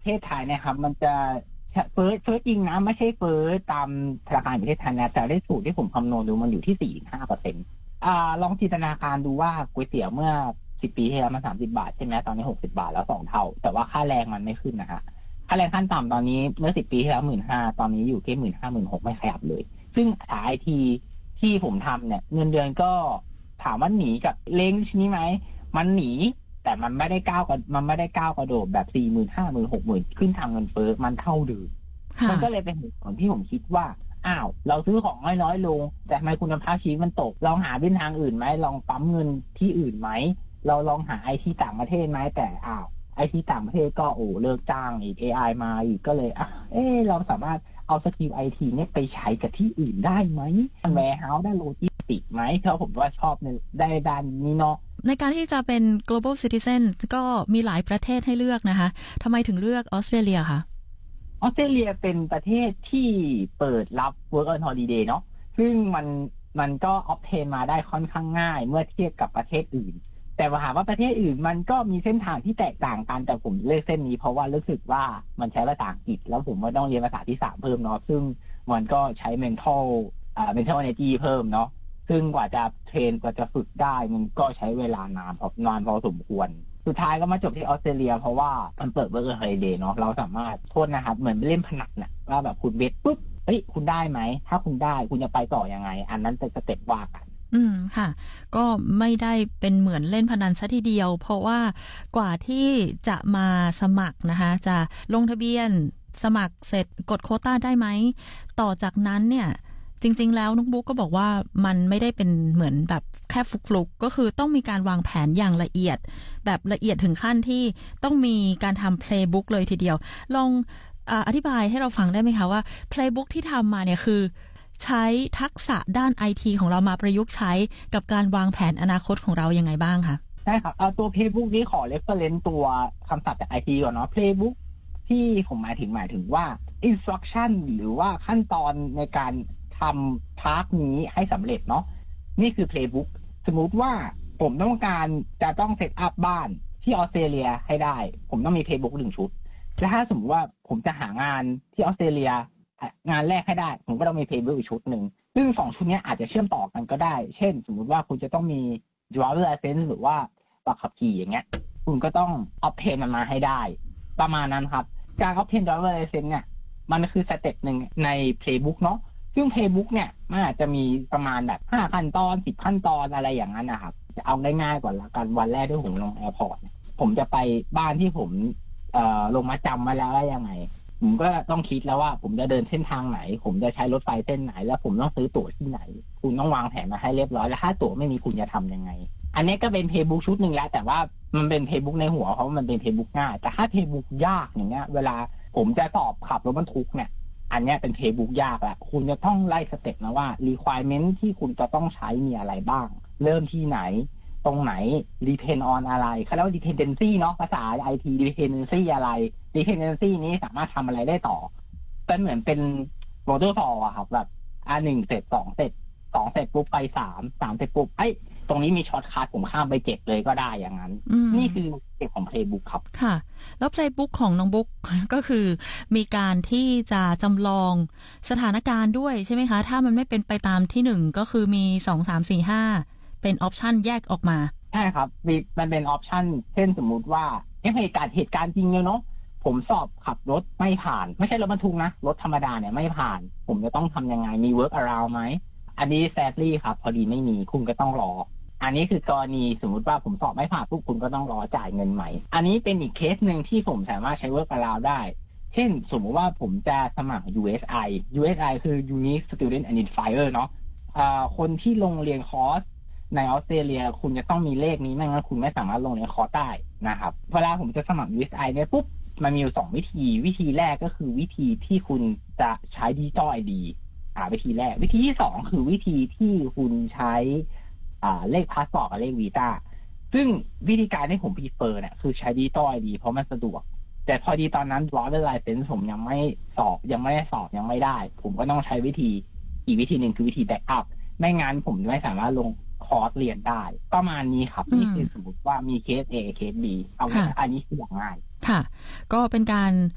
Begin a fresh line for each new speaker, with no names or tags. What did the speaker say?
เทศไทยเนี่ยครับมันจะเฟ้อจริงนะไม่ใช่เฟ้อตามธนาคารประเทศไทยนะแต่ได้สูตรที่ผมคำนวณดูมันอยู่ที่ 4-5%ลองจินตนาการดูว่าก๋วยเตี๋ยวเมื่อ10 ปีที่แล้วมัน30 บาทใช่ไหมตอนนี้60 บาทแล้ว2 เท่าแต่ว่าค่าแรงมันไม่ขึ้นนะฮะค่าแรงขั้นต่ำตอนนี้เมื่อ10 ปีที่แล้ว 15,000 ตอนนี้อยู่แค่ 15,000 16,000ไม่ขยับเลยซึ่งสายไอทีที่ผมทำเนี่ยเงินเดือนก็ถามว่าหนีกับเลนจ์นี้ไหมมันหนีแต่มันไม่ได้ก้าวกระโดดแบบ 40,000 50,000 60,000 ขึ้นทางเงินเฟ้อมันเท่าเดิมมันก็เลยเป็นเหตุผลที่ผมคิดว่าเราซื้อของน้อยลงแต่ทำไมคุณภาพชีวิตมันตกลองหาวิธีทางอื่นไหมลองปั๊มเงินที่อื่นไหมเราลองหาไอทีต่างประเทศไหมแต่ไอทีต่างประเทศก็เลิกจ้างอีก AI มาอีกก็เลยเราสามารถเอาสกิลไอทีเนี่ยไปใช้กับที่อื่นได้ไหมแวร์เฮาส์ได้โลจิสติกไหมเพราะผมว่าชอบในได้ด้านนี้เนาะ
ในการที่จะเป็น global citizen ก็มีหลายประเทศให้เลือกนะคะทำไมถึงเลือกออสเตรเลียคะ
ออสเตรเลียเป็นประเทศที่เปิดรับ work on holiday เนาะซึ่งมันก็ obtain มาได้ค่อนข้างง่ายเมื่อเทียบกับประเทศอื่นแต่ว่าหาว่าประเทศอื่นมันก็มีเส้นทางที่แตกต่างกันแต่ผมเลือกเส้นนี้เพราะว่ารู้สึกว่ามันใช้ภาษาอังกฤษแล้วผมก็ต้องเรียนภาษาที่3เพิ่มเนาะซึ่งมันก็ใช้ mental energy เพิ่มเนาะซึ่งกว่าจะเทรนกว่าจะฝึกได้มันก็ใช้เวลานานพอสมควรสุดท้ายก็มาจบที่ออสเตรเลียเพราะว่ามันเปิด work on holiday เนาะเราสามารถโทษนะครับเหมือนเล่นพนันน่ะว่าแบบคุณเบสปุ๊บคุณได้ไหมถ้าคุณได้คุณจะไปต่อยังไงอันนั้นเป็นสเต็ปว่ากัน
ค่ะก็ไม่ได้เป็นเหมือนเล่นพนันซะทีเดียวเพราะว่ากว่าที่จะมาสมัครนะคะจะลงทะเบียนสมัครเสร็จกดโควต้าได้ไหมต่อจากนั้นเนี่ยจริงๆแล้วน้องบุ๊กก็บอกว่ามันไม่ได้เป็นเหมือนแบบแค่ฟลุกๆก็คือต้องมีการวางแผนอย่างละเอียดแบบละเอียดถึงขั้นที่ต้องมีการทำเพลย์บุ๊กเลยทีเดียวลองอธิบายให้เราฟังได้ไหมคะว่าเพลย์บุ๊กที่ทำมาเนี่ยคือใช้ทักษะด้านไอทีของเรามาประยุกต์ใช้กับการวางแผนอนาคตของเรายังไงบ้างคะ
ใช่ครับตัว Playbook นี้ขอ reference ตัวคำศัพท์จากไอทีก่อนเนาะ Playbook ที่ผมหมายถึงว่า instruction หรือว่าขั้นตอนในการทำทาร์กนี้ให้สำเร็จเนาะนี่คือ Playbook สมมุติว่าผมต้องการจะต้องเซตอัพบ้านที่ออสเตรเลียให้ได้ผมต้องมี Playbook 1 ชุดและถ้าสมมติว่าผมจะหางานที่ออสเตรเลียงานแรกให้ได้ผมก็ต้องมี Playbook อีกชุดหนึ่งซึ่ง2 ชุดนี้อาจจะเชื่อมต่อกันก็ได้เช่นสมมุติว่าคุณจะต้องมี driver license หรือว่าบัตรขับขี่อย่างเงี้ยคุณก็ต้อง obtain มันมาให้ได้ประมาณนั้นครับการ obtain driver license เนี่ยมันคือสเต็ปหนึ่งใน Playbook เนาะซึ่ง Playbook เนี่ยมันอาจจะมีประมาณแบบ5 ขั้นตอน10 ขั้นตอนอะไรอย่างนั้นนะครับจะเอาง่ายๆก่อนละกันวันแรกที่ผมลงแอร์พอร์ตผมจะไปบ้านที่ผมลงมาจำมาแล้วยังไงผมก็ต้องคิดแล้วว่าผมจะเดินเส้นทางไหนผมจะใช้รถไฟเส้นไหนแล้วผมต้องซื้อตั๋วที่ไหนคุณต้องวางแผนมาให้เรียบร้อยแล้วถ้าตั๋วไม่มีคุณจะทำยังไงอันนี้ก็เป็นเพย์บุ๊กชุดหนึ่งแล้วแต่ว่ามันเป็นเพย์บุ๊กในหัวเพราะมันเป็นเพย์บุ๊กง่ายแต่ถ้าเพย์บุ๊กยากอย่างเงี้ยเวลาผมจะสอบขับรถบรรทุกเนี่ยอันนี้เป็นเพย์บุ๊กยากแล้วคุณจะต้องไล่สเต็ปนะว่า requirement ที่คุณจะต้องใช้มีอะไรบ้างเริ่มที่ไหนตรงไหน depend on อะไรเขาเรียกว่า dependency เนาะภาษา IT dependency อะไร dependency นี้สามารถทำอะไรได้ต่อเป็นเหมือนเป็น waterfall อะครับแบบ1 เสร็จ 2 เสร็จ 2 เสร็จปุ๊บไป3 เสร็จปุ๊บตรงนี้มีช็อตคัทผมข้ามไป7เลยก็ได้อย่างนั้นนี่คือเก็บของ Playbook ครับ
ค่ะแล้ว Playbook ของน้องบุ๊กก็คือมีการที่จะจำลองสถานการณ์ด้วยใช่ไหมคะถ้ามันไม่เป็นไปตามที่1ก็คือมี2 3 4 5เป็นออปชันแยกออกมา
ใช่ครับมันเป็นออปชันเช่นสมมุติว่าเหตุการณ์จริงเลยเนาะผมสอบขับรถไม่ผ่านไม่ใช่รถบรรทุกนะรถธรรมดาเนี่ยไม่ผ่านผมจะต้องทำยังไงมี work around ไหมอันนี้ sadly ครับพอดีไม่มีคุณก็ต้องรออันนี้คือกรณีสมมุติว่าผมสอบไม่ผ่านปุ๊บคุณก็ต้องรอจ่ายเงินใหม่อันนี้เป็นอีกเคสหนึ่งที่ผมสามารถใช้ work around ได้เช่นสมมุติว่าผมจะสมัคร USI คือ Unique Student Identifier เนาะคนที่ลงเรียนคอร์สในออสเตรเลียคุณจะต้องมีเลขนี้ไม่งั้นคุณไม่สามารถลงเรียนคอร์สได้นะครับเวลาผมจะสมัคร USI เนี่ยปุ๊บมันมีอยู่2 วิธีแรกก็คือวิธีที่คุณจะใช้ Digital ID วิธีแรกวิธีที่2คือวิธีที่คุณใช้เลขพาสปอร์ตกับเลขวีซ่าซึ่งวิธีการที่ผมพรีเฟอร์เนี่ยคือใช้ Digital ID เพราะมันสะดวกแต่พอดีตอนนั้น Driver License ผมยังไม่ได้ผมก็ต้องใช้อีกวิธีหนึ่งคือวิธี Backup ไม่งั้นผมไม่สามารถลงคอร์สเรียนได้ประมาณนี้ครับนี่คือสมมติว่ามีเคส A เคส B เอาอันนี้คืออย่างง่าย
ค่ะก็เป็นการ